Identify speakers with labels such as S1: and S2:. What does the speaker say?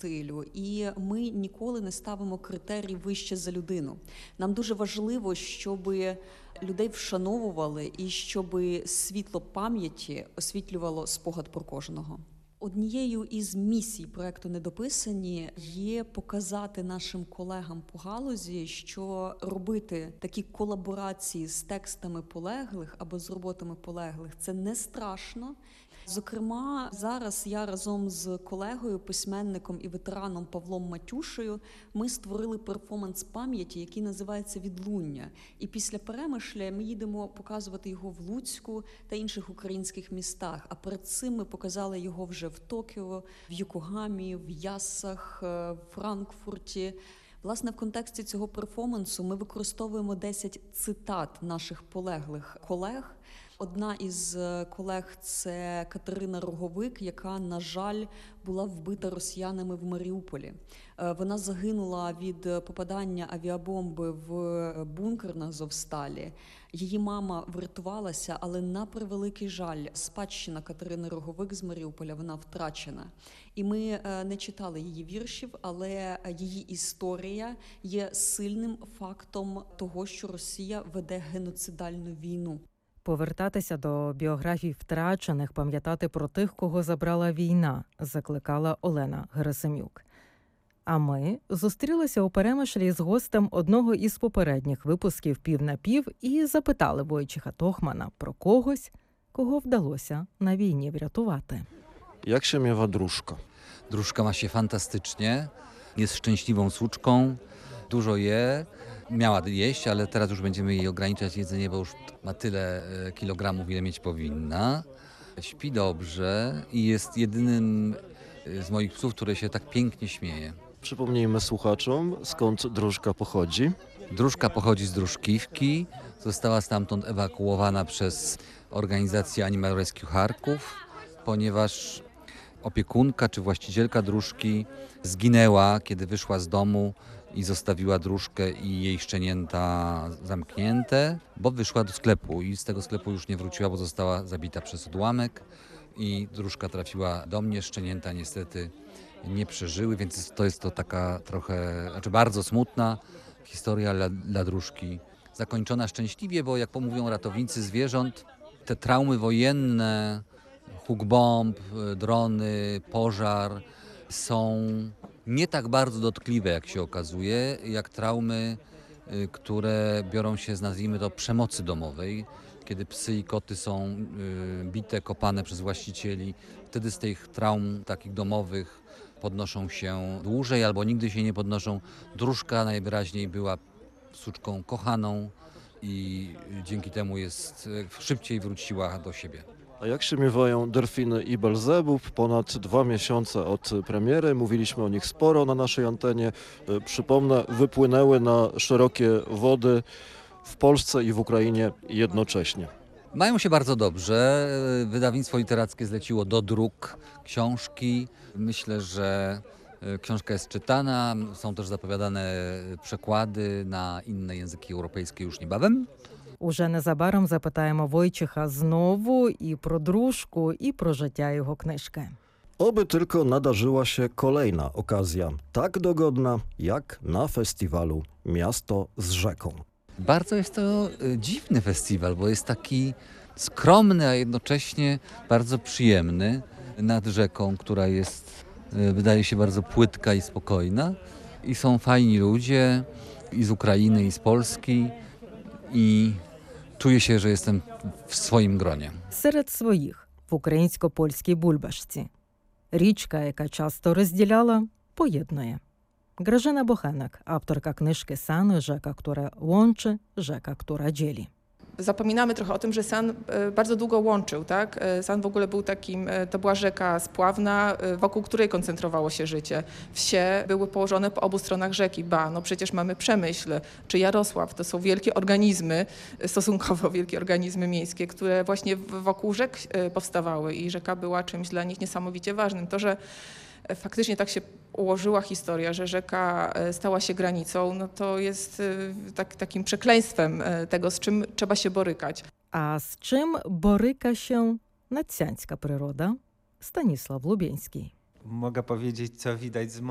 S1: стилю, і ми ніколи не ставимо критерій вище за людину. Нам дуже важливо, щоб людей вшановували і щоб світло пам'яті освітлювало спогад про кожного. Однією із місій проекту «Недописані» є показати нашим колегам по галузі, що робити такі колаборації з текстами полеглих або з роботами полеглих – це не страшно. Зокрема, зараз я разом з колегою, письменником і ветераном Павлом Матюшею ми створили перформанс пам'яті, який називається «Відлуння». І після Перемишля ми їдемо показувати його в Луцьку та інших українських містах. А перед цим ми показали його вже в Токіо, в Йокогамі, в Яссах, в Франкфурті. Власне, в контексті цього перформансу ми використовуємо 10 цитат наших полеглих колег. Одна із колег – це Катерина Роговик, яка, на жаль, була вбита росіянами в Маріуполі. Вона загинула від попадання авіабомби в бункер на Азовсталі. Її мама врятувалася, але, на превеликий жаль, спадщина Катерини Роговик з Маріуполя, вона втрачена. І ми не читали її віршів, але її історія є сильним фактом того, що Росія веде геноцидальну війну.
S2: Повертатися до біографій втрачених, пам'ятати про тих, кого забрала війна, закликала Олена Герасим'юк. А ми зустрілися у Перемишлі з гостем одного із попередніх випусків «Пів на пів» і запитали Войцеха Тохмана про когось, кого вдалося на війні wratować.
S3: Jak się miewa dróżka?
S4: Dróżka ma się fantastycznie, jest szczęśliwą suczką, dużo je. Miała jeść, ale teraz już będziemy jej ograniczać jedzenie, bo już ma tyle kilogramów, ile mieć powinna. Śpi dobrze i jest jedynym z moich psów, który się tak pięknie śmieje.
S3: Przypomnijmy słuchaczom, skąd dróżka pochodzi.
S4: Dróżka pochodzi z Dróżkiwki, została stamtąd ewakuowana przez organizację Animal Rescue Charków, ponieważ opiekunka czy właścicielka dróżki zginęła, kiedy wyszła z domu i zostawiła dróżkę i jej szczenięta zamknięte, bo wyszła do sklepu i z tego sklepu już nie wróciła, bo została zabita przez odłamek i dróżka trafiła do mnie, szczenięta niestety nie przeżyły, więc to jest to taka trochę, bardzo smutna historia dla dróżki. Zakończona szczęśliwie, bo jak mówią ratownicy zwierząt, te traumy wojenne, huk bomb, drony, pożar są nie tak bardzo dotkliwe, jak się okazuje, jak traumy, które biorą się z, nazwijmy to, przemocy domowej, kiedy psy i koty są bite, kopane przez właścicieli. Wtedy z tych traum takich domowych podnoszą się dłużej albo nigdy się nie podnoszą. Dróżka najwyraźniej była suczką kochaną i dzięki temu szybciej wróciła do siebie.
S3: A jak się miewają delfiny i Belzebub? Ponad 2 miesiące od premiery. Mówiliśmy o nich sporo na naszej antenie. Przypomnę, wypłynęły na szerokie wody w Polsce i w Ukrainie jednocześnie.
S4: Mają się bardzo dobrze. Wydawnictwo literackie zleciło do druk książki. Myślę, że książka jest czytana. Są też zapowiadane przekłady na inne języki europejskie już niebawem.
S2: Уже незабаром запитаємо Войцеха знову і про дружку, і про життя його книжки.
S5: Oby tylko nadarzyła się kolejna okazja, tak dogodna jak na festiwalu Miasto z rzeką.
S4: Bardzo jest to dziwny festiwal, bo jest taki skromny, a jednocześnie bardzo przyjemny nad rzeką, która jest, wydaje się, bardzo płytka i spokojna. I są fajni ludzie i z Ukrainy, i z Polski. I czuję się, że jestem w swoim gronie.
S2: Серед своїх в українсько-польській бульбашці. Річка, яка часто розділяла, поєднує. Grażyna Bochenek, авторка книжки «San, rzeka, która łączy, rzeka, która dzieli».
S6: Zapominamy trochę o tym, że San bardzo długo łączył, tak? San w ogóle był to była rzeka spławna, wokół której koncentrowało się życie. Wsie były położone po obu stronach rzeki. No przecież mamy Przemyśl czy Jarosław. To są wielkie organizmy, stosunkowo wielkie organizmy miejskie, które właśnie wokół rzek powstawały i rzeka była czymś dla nich niesamowicie ważnym. To, że faktycznie tak się ułożyła historia, że rzeka stała się granicą, no to jest takim przekleństwem tego, z czym trzeba się borykać.
S2: А з чим боryka się nadsiańska przyroda? Stanisław Lubieński.
S7: Mogę powiedzieć, co widać z